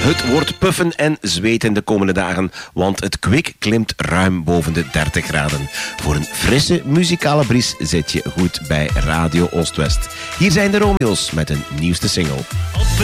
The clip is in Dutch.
Het wordt puffen en zweten de komende dagen, want het kwik klimt ruim boven de 30 graden. Voor een frisse muzikale bries zit je goed bij Radio Oost-West. Hier zijn de Romeo's met een nieuwste single.